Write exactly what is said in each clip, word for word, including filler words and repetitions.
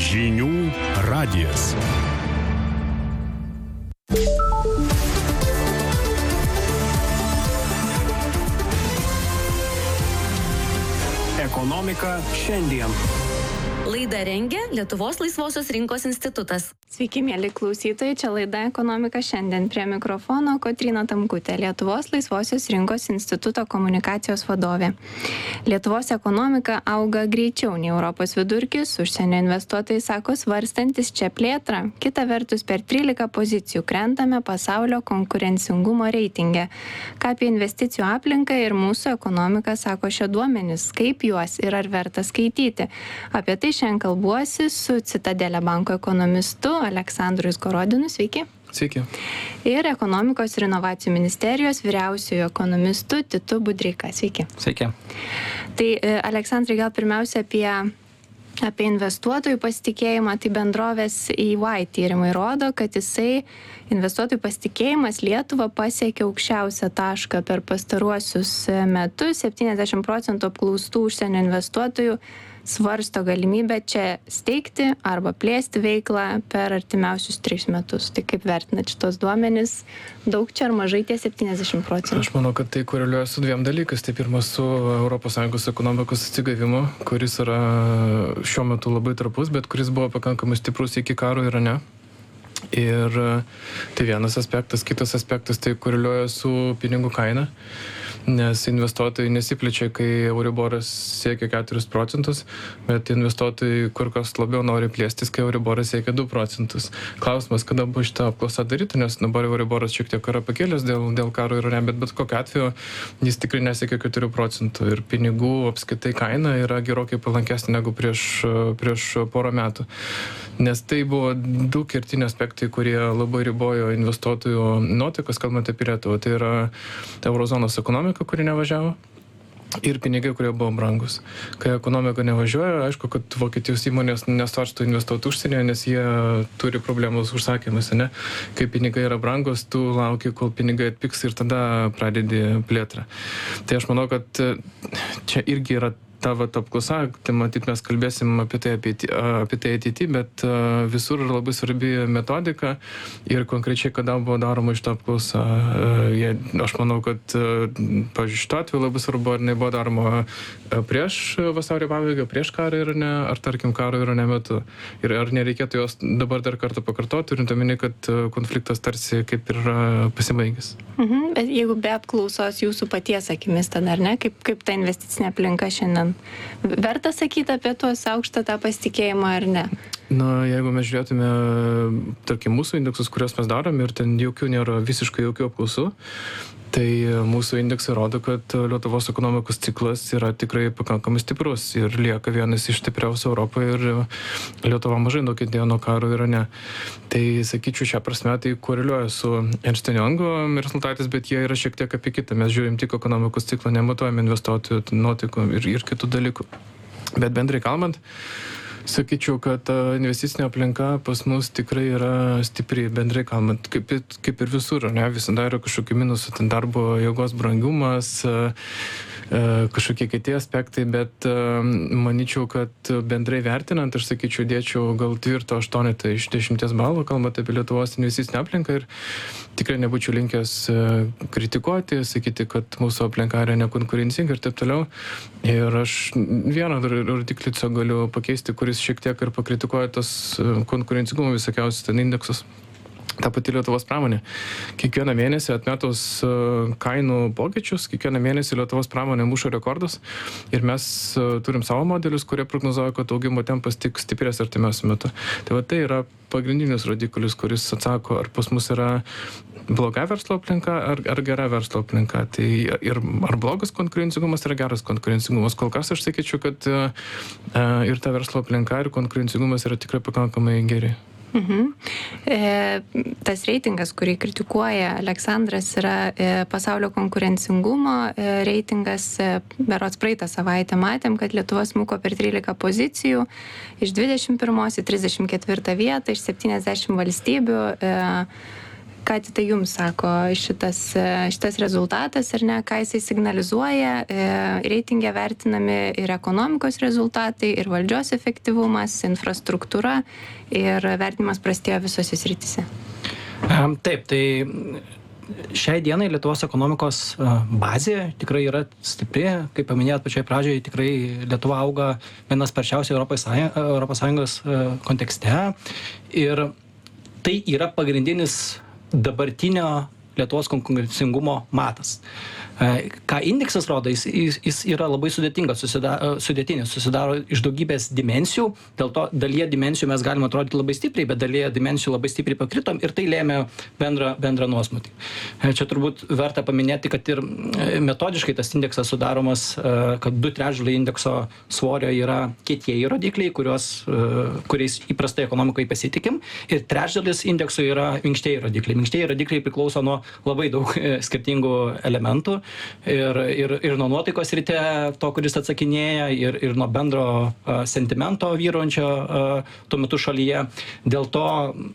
Žinių radijas. Ekonomika šiandien. Laidą rengia Lietuvos laisvosios rinkos institutas. Sveiki, mėly klausytojai, čia laida Ekonomika šiandien. Prie mikrofono Kotryna Tamkutė, Lietuvos laisvosios rinkos instituto komunikacijos vadovė. Lietuvos ekonomika auga greičiau nei Europos vidurkis, užsienio investuotojai sako svarstantis čia plėtrą. Kita vertus, per trylika pozicijų krentame pasaulio konkurencingumo reitinge. Ką apie investicijų aplinką ir mūsų ekonomiką sako šie duomenys, kaip juos ir ar verta skaityti. Apie tai šiandien kalbuosi su Citadelė banko ekonomistu Aleksandru Izgorodinu. Sveiki. Sveiki. Ir ekonomikos ir inovacijų ministerijos vyriausiojo ekonomistu Titu Budreika. Sveiki. Sveiki. Tai, Aleksandrai, gal pirmiausia apie, apie investuotojų pasitikėjimą. Tai bendrovės E Y tyrimai rodo, kad jisai investuotojų pasitikėjimas Lietuvą pasiekė aukščiausią tašką per pastaruosius metus. septyniasdešimt procentų apklaustų užsienio investuotojų svarsto galimybę čia steigti arba plėsti veiklą per artimiausius tris metus. Tai kaip vertinat šitos duomenys? Daug čia ar mažai tie septyniasdešimt procentų? Aš manau, kad tai koreliuoja su dviem dalykais. Tai pirmas su Europos Sąjungos ekonomikos atsigavimu, kuris yra šiuo metu labai trapus, bet kuris buvo pakankamai stiprus iki karo Irane. Ir tai vienas aspektas. Kitas aspektas tai koreliuoja su pinigų kaina, nes investuotojai nesiplečia, kai Euriboras siekia keturis procentus, bet investuotojai kur kas labiau nori plėstis, kai Euriboras siekia du procentus. Klausimas, kada buvo šitą apklausą daryti, nes dabar Euriboras šiek tiek yra pakėlęs dėl, dėl karo Irane, bet bet kokiu atveju jis tikrai nesiekia keturių procentų ir pinigų apskaitai kaina yra gerokai palankesnė negu prieš, prieš porą metų. Nes tai buvo du kertiniai aspektai, kurie labai ribojo investuotojų nuotaikas, kalbant apie Lietuvą. Tai yra eurozonos ekonomika, kuri nevažiavo, ir pinigai, kurie buvo brangus. Kai ekonomika nevažiuoja, aišku, kad Vokietijos įmonės nesvarsto investuoti užsienyje, nes jie turi problemų su užsakymus, ne? Kai pinigai yra brangus, tu lauki, kol pinigai atpigs ir tada pradedi plėtrą. Tai aš manau, kad čia irgi yra ta vat apklausa, tai matyt mes kalbėsim apie tai, apie, apie tai ateity, bet uh, visur yra labai svarbi metodika ir konkrečiai, kada buvo daroma šitą apklausą. Uh, jie, aš manau, kad, uh, pavyzdžiui, šituo atveju labai svarbu, ar nebuvo daroma uh, prieš vasario pabaigą, prieš karą ir ne, ar tarkim karo ir ne metu. Ir ar nereikėtų jos dabar dar kartą pakartoti, turint omeny, kad uh, konfliktas tarsi kaip ir uh, pasibaigęs. Mhm, bet jeigu be apklausos jūsų paties akimis, tada ar ne, kaip, kaip ta investicinė aplinka šiandien? Verta sakyti apie tuos aukštą tą pasitikėjimą ar ne? Na, jeigu mes žiūrėtume, tarkim, mūsų indeksus, kuriuos mes darom, ir ten jokių nėra visiškai jokių apklausų, tai mūsų indeksai rodo, kad Lietuvos ekonomikos ciklas yra tikrai pakankamai stiprus ir lieka vienas iš stipriausių Europoje ir Lietuva mažai nukentėjo nuo karo Irane. Tai, sakyčiau, šią prasme tai koreliuoja su Ernst and Young rezultatais, bet jie yra šiek tiek apie kitą. Mes žiūrim tik ekonomikos ciklą, nematuojame investuotojų nuotaikų ir, ir kitų dalykų. Bet bendrai kalbant, sakyčiau, kad investicinė aplinka pas mus tikrai yra stipri, bendrai kalbant, kaip, kaip ir visur, ne, visada yra kažkokių minusų, ten darbo jėgos brangumas, kažkokie kiti aspektai, bet manyčiau, kad bendrai vertinant, aš sakyčiau, dėčiau gal tvirto aštuonetą iš dešimties balų, kalbant apie Lietuvos investicinę aplinką ir tikrai nebūčiau linkęs kritikuoti, sakyti, kad mūsų aplinka yra nekonkurencinga ir taip toliau. Ir aš vieną rodiklį galiu pakeisti, kuris šiek tiek ir pakritikuoja tos konkurencingumo visokiausius ten indeksus. Ta pati Lietuvos pramonė. Kiekvieną mėnesį atmetus kainų pokyčius, kiekvieną mėnesį Lietuvos pramonė muša rekordus ir mes turim savo modelius, kurie prognozuoja, kad augimo tempas tik stiprės artimiausiu metu. Tai va tai yra pagrindinis rodiklis, kuris atsako, ar pas mus yra bloga verslo aplinka, ar, ar gera verslo aplinka. Tai ir ar blogas konkurencingumas, ar geras konkurencingumas. Kol kas aš sakyčiau, kad ir ta verslo aplinka, ir konkurencingumas yra tikrai pakankamai geri. Mhm. E, tas reitingas, kurį kritikuoja Aleksandras, yra e, pasaulio konkurencingumo e, reitingas. E, berods praeitą savaitę matėm, kad Lietuva smuko per trylika pozicijų iš dvidešimt pirmos į trisdešimt ketvirtą vietą iš septyniasdešimt valstybių. E, ką tai jums sako šitas, šitas rezultatas, ar ne, ką jisai signalizuoja, reitinge vertinami ir ekonomikos rezultatai, ir valdžios efektyvumas, infrastruktūra, ir vertinimas prastėjo visose srityse. Taip, tai šiai dienai Lietuvos ekonomikos bazė tikrai yra stipri, kaip paminėjot pačioj pradžioje, tikrai Lietuva auga vienas sparčiausiai Europos Sąjungos kontekste ir tai yra pagrindinis dabartinio Lietuvos konkurencingumo matas. Ką indeksas rodo, jis, jis, jis yra labai sudėtingas, susidaro, sudėtinis, susidaro iš daugybės dimensijų, dėl to dalyje dimensijų mes galime atrodyti labai stipriai, bet dalyje dimensijų labai stipriai pakritom ir tai lėmė bendrą, bendrą nuosmutį. Čia turbūt verta paminėti, kad ir metodiškai tas indeksas sudaromas, kad du trečdaliai indekso svorio yra kietieji rodikliai, kuriuos, kuriais įprastai ekonomikai pasitikim, ir trečdalis indekso yra minkštieji rodikliai. Minkštieji rodikliai priklauso nuo labai daug skirtingų elementų. Ir, ir, ir nuo nuotaikos ryte to, kuris atsakinėja, ir, ir nuo bendro uh, sentimento vyruojančio uh, tuo metu šalyje. Dėl to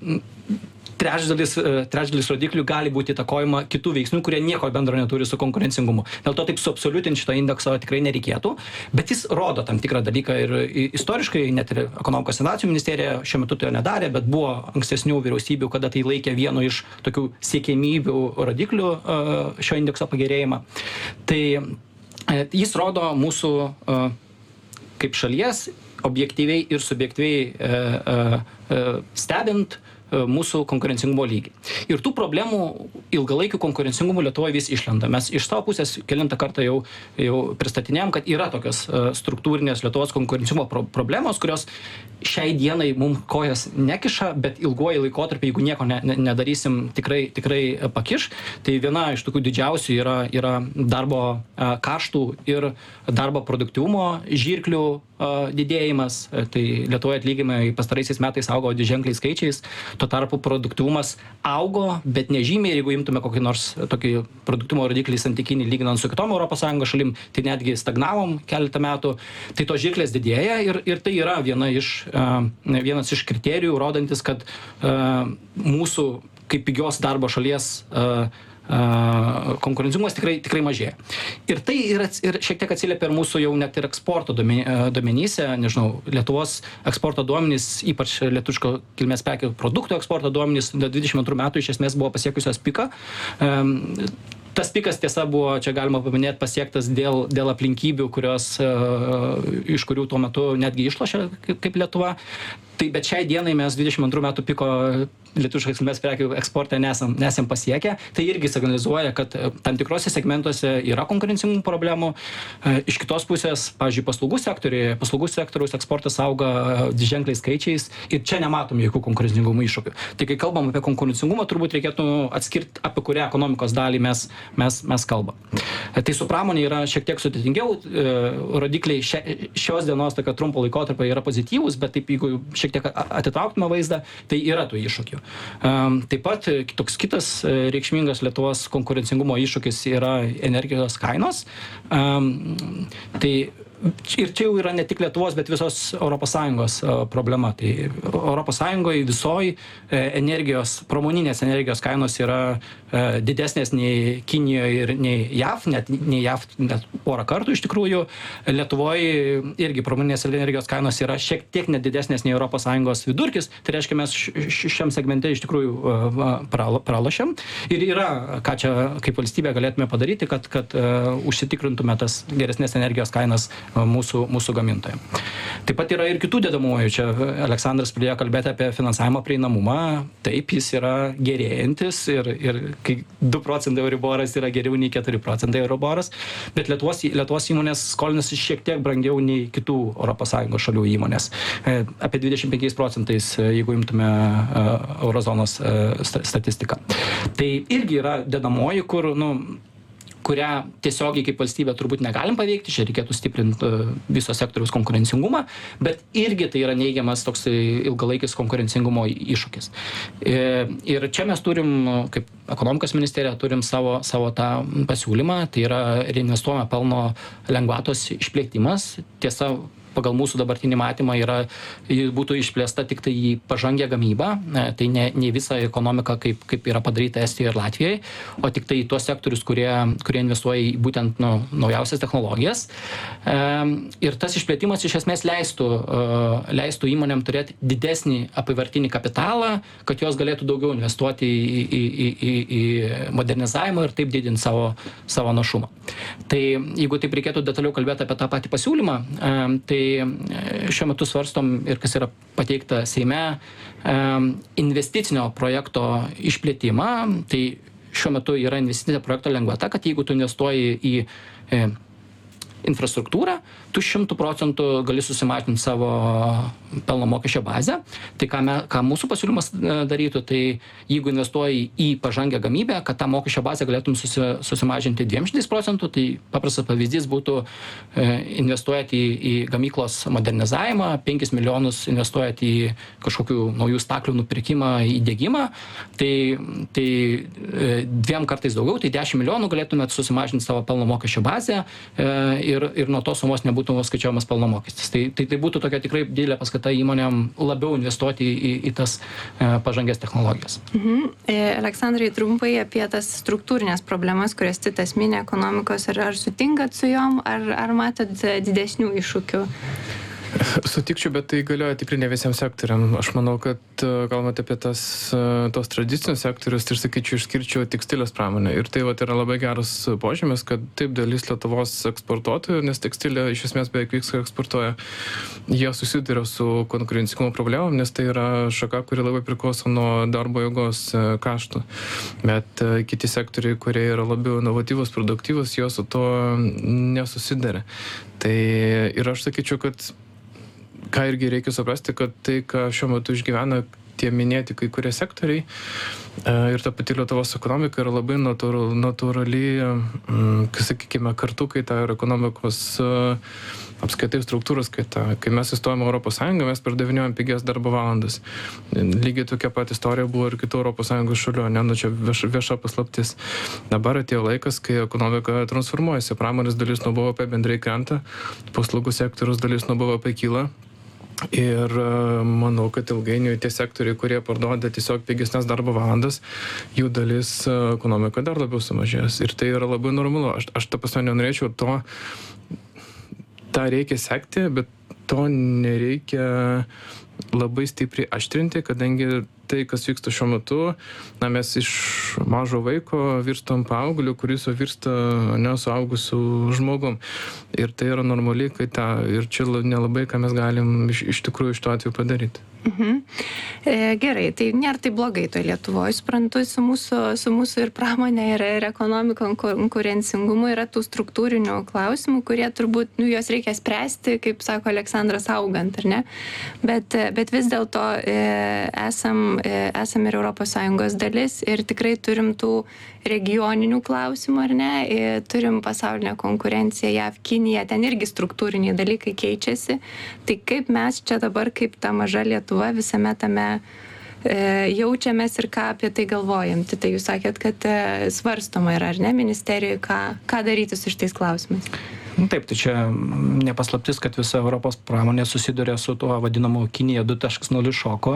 trečdalis, uh, trečdalis rodiklių gali būti įtakojama kitų veiksnių, kurie nieko bendro neturi su konkurencingumu. Dėl to taip suabsoliutinti šito indekso tikrai nereikėtų, bet jis rodo tam tikrą dalyką ir istoriškai, net ir ekonomikos inovacijų ministerija šiuo metu to nedarė, bet buvo ankstesnių vyriausybių, kada tai laikė vienu iš tokių siekiamybių rodiklių šio indekso pagerėjimą. Tai jis rodo mūsų kaip šalies objektyviai ir subjektyviai stebint mūsų konkurencingumo lygį. Ir tų problemų ilgalaikių konkurencingumų Lietuvoje vis išlenda. Mes iš savo pusės kelintą kartą jau, jau pristatinėjom, kad yra tokios struktūrinės Lietuvos konkurencingumo pro- problemos, kurios šiai dienai mums kojas nekiša, bet ilguoju laikotarpiu, jeigu nieko ne, ne, nedarysim, tikrai, tikrai pakiš. Tai viena iš tokių didžiausių yra, yra darbo kaštų ir darbo produktyvumo žirklių didėjimas. Tai Lietuvoje atlyginimai pastaraisiais metais augo dviženkliais skaičiais. Tuo tarpu produktyvumas augo, bet nežymiai, jeigu imtume kokį nors tokį produktyvumo rodiklį santykinį lyginant su kitom Europos Sąjungos šalim, tai netgi stagnavom keletą metų. Tai tos žirklės didėja ir, ir tai yra viena iš, uh, vienas iš kriterijų, rodantis, kad uh, mūsų kaip pigios darbo šalies uh, konkurencingumas tikrai, tikrai mažėja. Ir tai yra, ir šiek tiek atsiliepia ir mūsų jau net ir eksporto duomenyse, nežinau, Lietuvos eksporto duomenys, ypač lietuviško kilmės prekių produktų eksporto duomenys, dvidešimt antrų metų iš esmės buvo pasiekusios piką. Tas pikas, tiesa, buvo, čia galima paminėti, pasiektas dėl, dėl aplinkybių, kurios, iš kurių tuo metu netgi išlošė kaip Lietuva. Tai bet šiai dienai mes dvidešimt antrų metų piko lietuviškos kilmės prekių eksporte nesam, nesam pasiekę. Tai irgi signalizuoja, kad tam tikrose segmentuose yra konkurencingumų problemų. Iš kitos pusės, pavyzdžiui, paslaugų sektoriuje, paslaugų sektoriaus eksportas auga dviženkliais skaičiais ir čia nematom jokių konkurencingumo iššūkių. Tai kai kalbam apie konkurencingumą, turbūt reikėtų atskirti, apie kurią ekonomikos dalį mes, mes, mes kalbam. Tai su pramonė yra šiek tiek sudėtingiau. Rodikliai šia, šios dienos tokio trumpo laikotarpio yra pozityvūs, bet taip, jeigu šiek tiek atitrauktume vaizdą, tai yra tų iššūkių. Taip pat toks kitas reikšmingas Lietuvos konkurencingumo iššūkis yra energijos kainos. Tai ir čia jau yra ne tik Lietuvos, bet visos Europos Sąjungos problema. Tai Europos Sąjungoje visoji energijos, pramoninės energijos kainos yra didesnės nei Kinijoje ir nei J A V, net nei J A V net porą kartų iš tikrųjų. Lietuvoje irgi pramoninės energijos kainos yra šiek tiek nedidesnės nei Europos Sąjungos vidurkis. Tai reiškia, mes šiam segmente iš tikrųjų pralošiam. Ir yra, ką čia kaip valstybė galėtume padaryti, kad, kad uh, užsitikrintume tas geresnės energijos kainas mūsų, mūsų gamintojams. Taip pat yra ir kitų dedamųjų. Čia Aleksandras pradėjo kalbėti apie finansavimo prieinamumą. Taip, jis yra gerėjantis ir, ir kai du procentai euriboras yra geriau nei keturi procentai euriboras, bet Lietuvos, Lietuvos įmonės skolinasi šiek tiek brangiau nei kitų Europos Sąjungos šalių įmonės. Apie dvidešimt penkiais procentais, jeigu imtume eurozonos statistiką. Tai irgi yra dedamoji, kur, nu, kurią tiesiogiai kaip valstybė turbūt negalim paveikti, čia reikėtų stiprinti viso sektoriaus konkurencingumą, bet irgi tai yra neigiamas toks ilgalaikis konkurencingumo iššūkis. Ir čia mes turim, kaip ekonomikos ministerija, turim savo, savo tą pasiūlymą, tai yra reinvestuojamo pelno lengvatos išplėtimas. Tiesa, pagal mūsų dabartinį matymą yra, būtų išplėsta tik tai į pažangę gamybą, tai ne, ne visą ekonomiką, kaip, kaip yra padaryta Estijoje ir Latvijoje, o tik tai į tuos sektorius, kurie, kurie investuoja į būtent nu, naujausias technologijas. Ir tas išplėtimas iš esmės leistų, leistų įmonėm turėti didesnį apyvartinį kapitalą, kad jos galėtų daugiau investuoti į, į, į, į, į modernizavimą ir taip didinti savo, savo našumą. Tai jeigu taip reikėtų detaliau kalbėti apie tą patį pasiūlymą, tai šiuo metu svarstom ir kas yra pateikta Seime investicinio projekto išplėtimą. Tai šiuo metu yra investicinio projekto lengvata, kad jeigu tu investuoji į infrastruktūrą, tu šimtų procentų gali susimažinti savo pelno mokesčio bazę. Tai ką, me, ką mūsų pasiūlymas darytų, tai jeigu investuoji į pažangę gamybę, kad tą mokesčio bazę galėtum susi, susimažinti dviem šimtais procentų, tai paprastas pavyzdys būtų e, investuojant į, į gamyklos modernizavimą, penkis milijonus investuojant į kažkokių naujų staklių nupirkimą, įdiegimą, tai, tai e, dviem kartais daugiau, tai dešimt milijonų galėtumėt susimažinti savo pelno mokesčio bazę e, ir, ir nuo tos sumos nebūtų skaičiuojamas pelno mokestis. Tai, tai, tai būtų tokia tikrai didelė paskata įmonėm labiau investuoti į, į tas e, pažangės technologijas. Mhm. E, Aleksandrai, trumpai apie tas struktūrinės problemas, kurias Titas minė ekonomikos, ar, ar sutinkat su jom, ar, ar matot didesnių iššūkių? Sutikčiau, bet tai galioja tikrai ne visiems sektoriam. Aš manau, kad kalbant apie tas, tos tradicinius sektorius, tai aš sakyčiau, išskirčiau tekstilės pramonę. Ir tai vat, yra labai geras požymis, kad taip dalis Lietuvos eksportuotojų, nes tekstilė iš esmės beveik viską eksportuoja, jie susiduria su konkurencingumo problemom, nes tai yra šaka, kuri labai priklauso nuo darbo jėgos kaštų. Bet kiti sektoriai, kurie yra labiau inovatyvus, produktyvus, jos su to nesusiduria. Tai ir aš sakyčiau, kad ką irgi reikia suprasti, kad tai, ką šiuo metu išgyvena tie minėti kai kurie sektoriai ir ta pati Lietuvos ekonomika yra labai natūrali, natūrali sakykime, kartu kaita ir ekonomikos apskaitai struktūros kaita. Kai mes įstojame Europos Sąjungą, mes pardavinėjom pigias darbo valandas. Lygiai tokia pat istorija buvo ir kitų Europos Sąjungos šalių, ne, nu čia vieša, vieša paslaptis. Dabar atėjo laikas, kai ekonomika transformuojasi, pramonės dalis nuo B V P bendrai krenta, paslaugų sektoriaus dalis nuo B V P kyla. Ir manau, kad ilgainiui tie sektoriai, kurie parduoda tiesiog pigesnes darbo valandas, jų dalis ekonomika dar labiau sumažės. Ir tai yra labai normalu. Aš, aš ta prasme nenorėčiau to, tą reikia sekti, bet to nereikia labai stipriai aštrinti, kadangi tai, kas vyksta šiuo metu, na, mes iš mažo vaiko virstam paaugliu, kuris virsta nesuaugusiu žmogum. Ir tai yra normaliai, kai ta, ir čia nelabai, ką mes galim iš, iš tikrųjų iš to atveju padaryti. Mhm. E, gerai, tai nėra tai blogai to Lietuvoje, suprantu, su mūsų, su mūsų ir pramonė, ir, ir ekonomika, konkurencingumu yra tų struktūrinių klausimų, kurie turbūt, nu, juos reikia spręsti, kaip sako Aleksandras, augant, ar ne? Bet, bet vis dėlto e, esam, e, esam ir Europos Sąjungos dalis ir tikrai turim tų regioninių klausimų, ar ne? E, turim pasaulinę konkurenciją, J A V, Kinija, ten irgi struktūriniai dalykai keičiasi. Tai kaip mes čia dabar, kaip ta maža Lietuva visame tame e, jaučiamės ir ką apie tai galvojam. Tai jūs sakėt, kad e, svarstoma yra, ar ne, ministerijoje, ką, ką daryti su šitais klausimais. Taip, tai čia nepaslaptis, kad visa Europos pramonė susiduria su tuo vadinamu Kinija du taškas nulis šoko.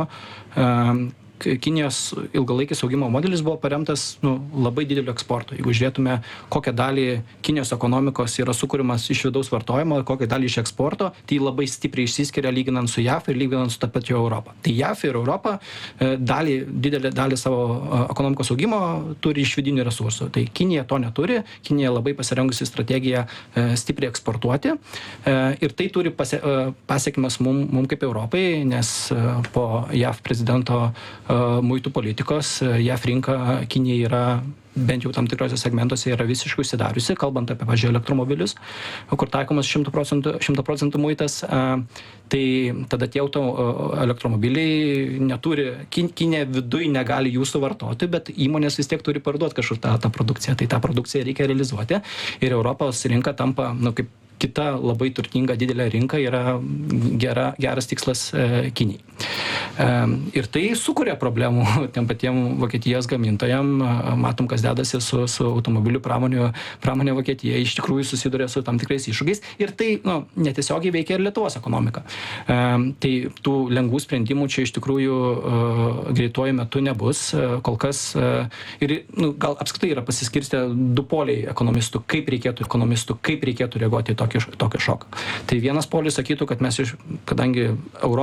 Kinijos ilgalaikis augimo modelis buvo paremtas nu, labai dideliu eksportu. Jeigu žiūrėtume, kokią dalį Kinijos ekonomikos yra sukūrimas iš vidaus vartojimo, kokią dalį iš eksporto, tai labai stipriai išsiskiria lyginant su J A V ir lyginant su tą pačią Europą. Tai J A V ir Europa dalį, didelę dalį savo ekonomikos augimo turi iš vidinių resursų. Tai Kinija to neturi. Kinija labai pasirengusi strategiją stipriai eksportuoti. Ir tai turi pasiekmes mum, mum kaip Europai, nes po J A V prezidento muitų politikos J A V rinka Kinija yra bent jau tam tikrose segmentuose yra visiškai užsidariusi, kalbant apie, pavyzdžiui, elektromobilius, kur taikomas šimtu procentų muitas, tai tada tie auto elektromobiliai neturi, Kinija viduj negali jų suvartoti, bet įmonės vis tiek turi parduoti kažkur tą, tą produkciją, tai tą produkciją reikia realizuoti ir Europos rinka tampa, nu, kaip kita labai turtinga didelė rinka yra gera, geras tikslas e, Kinijai. Ir tai sukuria problemų tiem patiem Vokietijos gamintojam. Matom, kas dedasi su, su automobilių pramonė, pramonė Vokietija. Iš tikrųjų susiduria su tam tikrais iššūkiais. Ir tai nu, netiesiogiai veikia ir Lietuvos ekonomiką. Tai tų lengvų sprendimų čia iš tikrųjų greituoju metu nebus. Kol kas ir nu, gal apskritai yra pasiskirstę du poliai ekonomistų, kaip reikėtų ekonomistų, kaip reikėtų reaguoti į tokį, tokį šoką. Tai vienas polius sakytų, kad mes iš, kadangi Europos